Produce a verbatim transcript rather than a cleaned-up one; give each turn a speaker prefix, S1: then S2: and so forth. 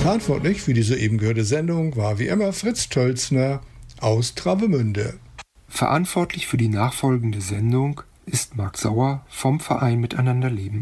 S1: Verantwortlich für die soeben gehörte Sendung war wie immer Fritz Tölzner aus Travemünde.
S2: Verantwortlich für die nachfolgende Sendung ist Marc Sauer vom Verein Miteinander leben.